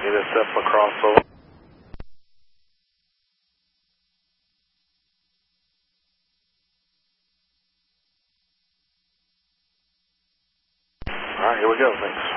Need to step across over. All right, here we go. Thanks.